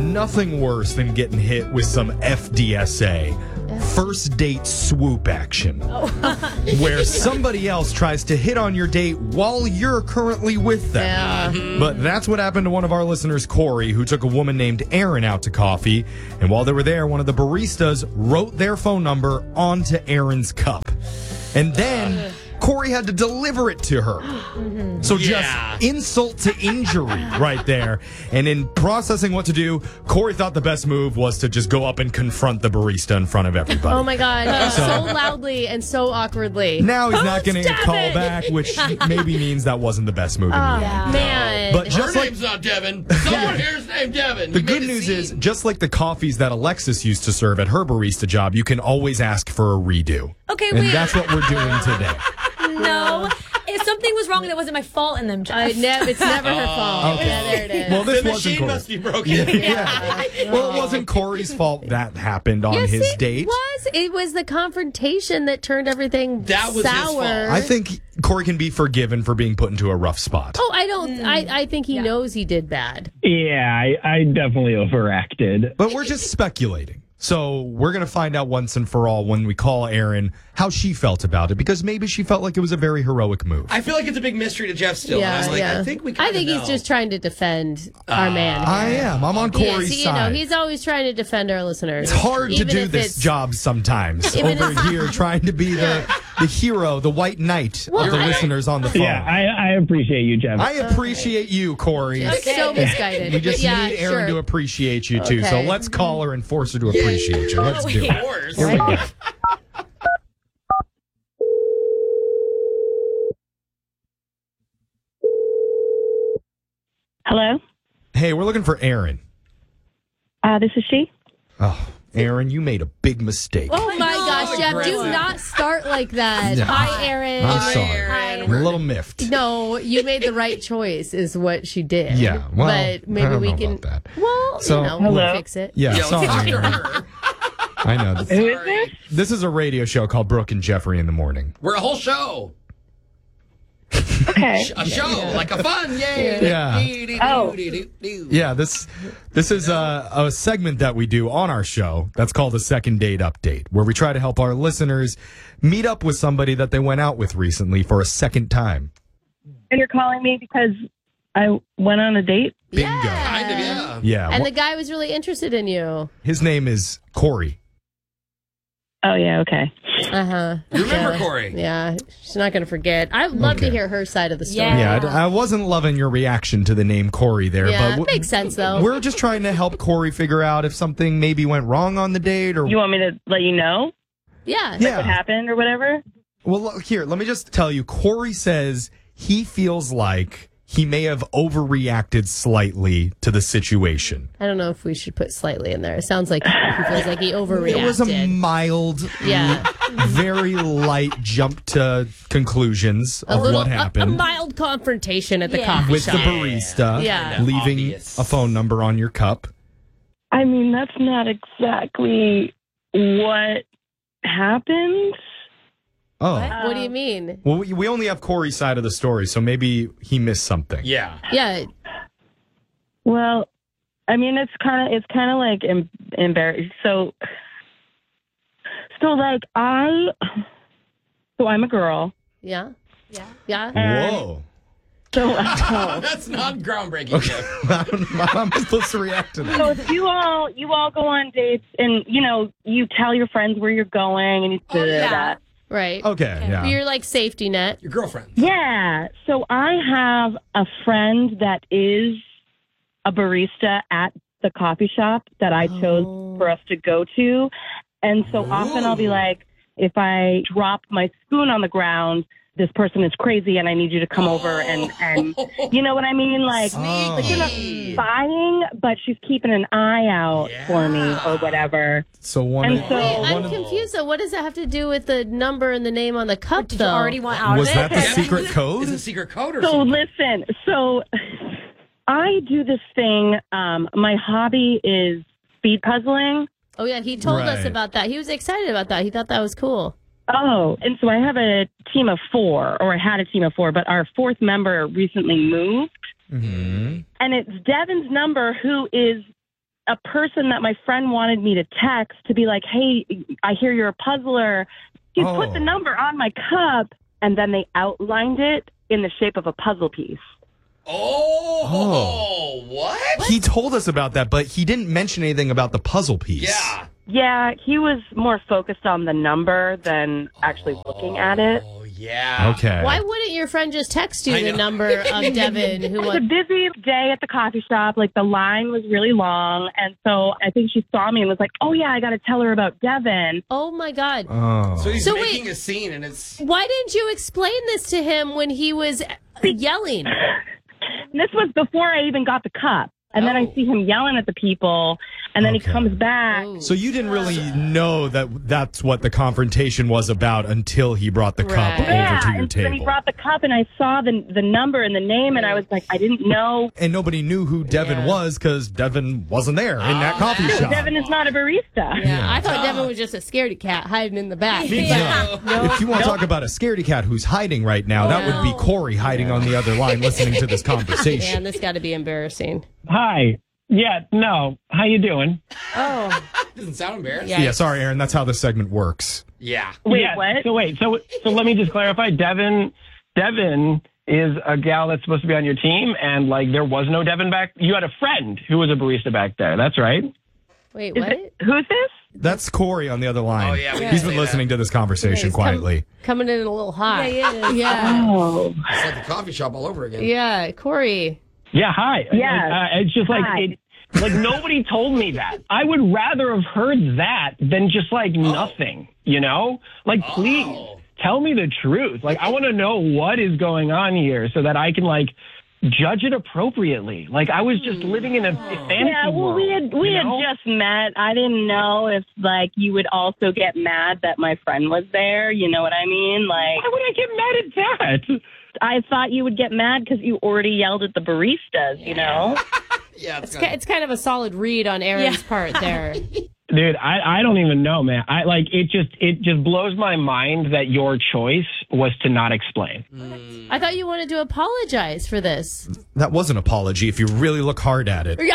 nothing worse than getting hit with some FDSA. First date swoop action. Where somebody else tries to hit on your date while you're currently with them. Yeah. But that's what happened to one of our listeners, Corey, who took a woman named Erin out to coffee. And while they were there, one of the baristas wrote their phone number onto Erin's cup. And then Corey had to deliver it to her. So just insult to injury right there. And in processing what to do, Corey thought the best move was to just go up and confront the barista in front of everybody. Oh, my God. So loudly and so awkwardly. Now he's not getting a call back, which maybe means that wasn't the best move in the end. Man. But just Her like name's not Devin. Someone here's named Devin. the good news is, just like the coffees that Alexis used to serve at her barista job, you can always ask for a redo. Okay, And wait. that's what we're doing today. No. If something was wrong, that wasn't my fault in them, Jeff. It's never her fault. Okay. Yeah, there it is. Well, this The wasn't machine Corey. must be broken. Yeah. Well, it wasn't Corey's fault that happened on Yes, his it date. It was the confrontation that turned everything That was his sour. fault. I think Corey can be forgiven for being put into a rough spot. Oh, I don't. I think he knows he did bad. Yeah, I definitely overacted. But we're just speculating. So we're going to find out once and for all when we call Erin how she felt about it, because maybe she felt like it was a very heroic move. I feel like it's a big mystery to Jeff still. Yeah, and I was like, yeah. I think we I think he's just trying to defend our man. I am. I'm on He is. Corey's He- side. he's always trying to defend our listeners. It's hard to Even do if this it's- job sometimes. Even Over if- here trying to be the hero, the white knight of the listeners on the phone. Yeah, I appreciate you, Jeff. I appreciate you, Corey. So misguided. We just Yeah, need Erin sure. to appreciate you, too. So Okay. let's call her and force her to appreciate you. Let's do it. Yours. Here we go. Hello, Hey, we're looking for Erin. this is she. Oh, Erin, you made a big mistake. Oh my gosh, Jeff, do not start like that. No. Hi, Erin. I'm sorry. Hi. I'm a little miffed. No, you made the right choice, is what she did. Yeah, well, but maybe I don't we know can. about that. Well, So- we'll Hello? fix it. Yeah, Yeah, let's talk sorry, to Erin. her. I know. Who is this? This is a radio show called Brooke and Jeffrey in the Morning. We're a whole show. Okay. A show, like a fun, yay. Yeah. Oh. Yeah, this is a segment that we do on our show that's called a Second Date Update, where we try to help our listeners meet up with somebody that they went out with recently for a second time. And you're calling me because I went on a date? Bingo. Kind of, yeah. Yeah. And the guy was really interested in you. His name is Corey. Oh, yeah, okay. You remember Corey? Yeah, she's not going to forget. I'd love to Okay. hear her side of the story. Yeah. Yeah, I wasn't loving your reaction to the name Corey there, Yeah, but makes sense, though. We're just trying to help Corey figure out if something maybe went wrong on the date, or You want me to let you know Yeah. what yeah. happened or whatever? Well, look, here, let me just tell you. Corey says he feels like he may have overreacted slightly to the situation. I don't know if we should put slightly in there. It sounds like he feels like he overreacted. It was a mild, Yeah. very light jump to conclusions of what a happened mild confrontation at the Yeah. coffee with shop. the barista, Yeah. leaving Obvious. a phone number on your cup. I mean, that's not exactly what happened. Oh. What do you mean? Well, we only have Corey's side of the story, so maybe he missed something. Yeah. Yeah. Well, I mean, it's kind of like embarrassing. So like I'm a girl. Yeah. Yeah. Yeah. Whoa. So That's not groundbreaking, Jeff. I don't know how I'm supposed to react to that. So if you all go on dates and you tell your friends where you're going and you do yeah. that. Right. Okay, yeah. You're like safety net. Your girlfriend. Yeah. So I have a friend that is a barista at the coffee shop that I chose for us to go to. And so often I'll be like, if I drop my spoon on the ground, this person is crazy and I need you to come over and you know what I mean? Like you're not spying, but she's keeping an eye out for me or whatever. So one And of, so- Wait, one I'm of- confused though. What does that have to do with the number and the name on the cup, Did though? you already want out was of that it? the secret Is code? it a secret code or So something? listen, I do this thing. My hobby is speed puzzling. Oh, yeah. He told us Right. about that. He was excited about that. He thought that was cool. Oh, and so I have a team of 4, or I had a team of 4, but our 4th member recently moved. Mm-hmm. And it's Devin's number, who is a person that my friend wanted me to text to be like, hey, I hear you're a puzzler. He put the number on my cup, and then they outlined it in the shape of a puzzle piece. Oh, what? He told us about that, but he didn't mention anything about the puzzle piece. Yeah. Yeah, he was more focused on the number than actually looking at it. Oh, yeah. Okay. Why wouldn't your friend just text you the number of Devin who It was a busy day at the coffee shop. Like, the line was really long. And so I think she saw me and was like, oh, yeah, I got to tell her about Devin. Oh, my God. So he's So making a scene, and it's... Why didn't you explain this to him when he was yelling? This was before I even got the cup. And then I see him yelling at the people, and then he comes back. So you didn't really know that that's what the confrontation was about until he brought the cup over Yeah, to your and so then he table. brought the cup, and I saw the number and the name, and I was like, I didn't know. And nobody knew who Devin was because Devin wasn't there in that coffee shop. Devin is not a barista. Yeah, I thought Devin was just a scaredy cat hiding in the back. If you want to talk about a scaredy cat who's hiding right now, that would be Corey hiding on the other line listening to this conversation. Man, this got to be embarrassing. Hi. Yeah, no. How you doing? Oh. Doesn't sound embarrassing. Yeah. Yeah, sorry, Aaron. That's how this segment works. Yeah. Wait, Yeah, what? So let me just clarify. Devin is a gal that's supposed to be on your team, and like there was no Devin back. You had a friend who was a barista back there. That's right. Wait, what? Who's this? That's Corey on the other line. Oh, yeah, we He's can been say listening to this conversation He's quietly. Coming in a little hot. Yeah, he is. Yeah. Oh. It's like the coffee shop all over again. Yeah, Corey. Yeah. Hi. Yeah. It's just like Hi. like nobody told me that. I would rather have heard that than just like nothing. You know, like please tell me the truth. Like I want to know what is going on here so that I can like judge it appropriately. Like I was just living in a fantasy Yeah, well, world. we you had know? just met. I didn't know if like you would also get mad that my friend was there. You know what I mean? Like, Why would I get mad at that? I thought you would get mad because you already yelled at the baristas. You know? Yeah, It's kind of a solid read on Aaron's part there. Dude, I don't even know, man. It just blows my mind that your choice was to not explain. I thought you wanted to apologize for this. That was an apology if you really look hard at it.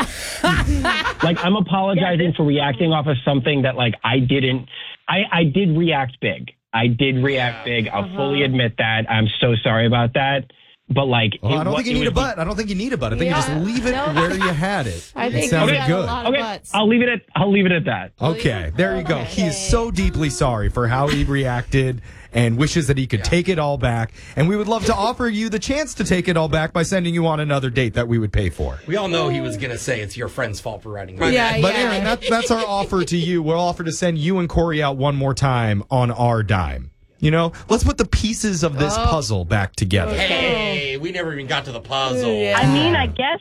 Like I'm apologizing for reacting off of something that like I didn't. I did react big. I did react big. I'll fully admit that. I'm so sorry about that. But like, Well, I don't think you need a butt. I don't think you need a butt. I think you just leave it where you had it. I It think sounded you got good. a lot of Okay, butts. I'll leave it at that. Okay, there you go. He is so deeply sorry for how he reacted and wishes that he could take it all back. And we would love to offer you the chance to take it all back by sending you on another date that we would pay for. We all know he was going to say it's your friend's fault for writing that. Yeah, But Aaron, that's our offer to you. We'll offer to send you and Corey out one more time on our dime. You know, let's put the pieces of this puzzle back together. Hey, we never even got to the puzzle. I mean, I guess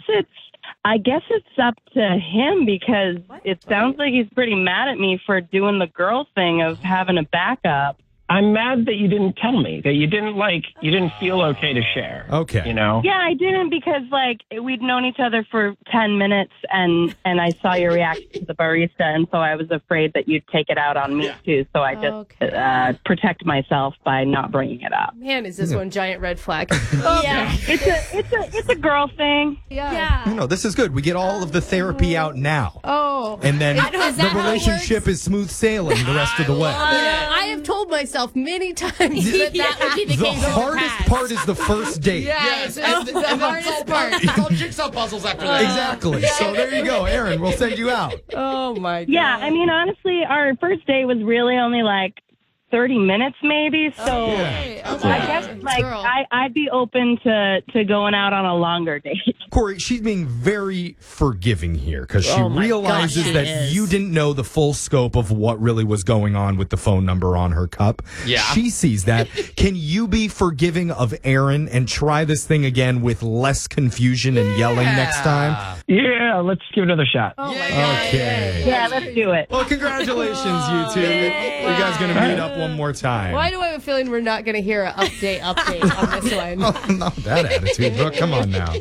it's up to him because it sounds like he's pretty mad at me for doing the girl thing of having a backup. I'm mad that you didn't tell me, that you didn't feel okay to share. Okay. You know? Yeah, I didn't because like we'd known each other for 10 minutes and I saw your reaction to the barista, and so I was afraid that you'd take it out on me too. So I just protect myself by not bringing it up. Man, is this one giant red flag? Yeah. It's a girl thing. Yeah. No, this is good. We get all of the therapy out now. Oh. And then Is the that how it relationship is smooth sailing the rest of the way. I have told myself many times that would be the The case. hardest part is the first date. Yes, And it's the hardest part. It's all jigsaw puzzles after that. Exactly. So there you go, Aaron. We'll send you out. Oh my god. Yeah, I mean, honestly, our first date was really only like 30 minutes maybe. So Okay. I guess like Girl. I'd be open to going out on a longer date. Corey, she's being very forgiving here because she Oh my realizes gosh, she that is. you didn't know the full scope of what really was going on with the phone number on her cup. Yeah. She sees that. Can you be forgiving of Aaron and try this thing again with less confusion and yelling next time? Yeah, let's give it another shot. Oh my god. Okay. Yeah, let's do it. Well, congratulations, you two. You guys going to meet up one more time. Why do I have a feeling we're not going to hear an update on this one? Oh, not that attitude, Brooke. Come on now.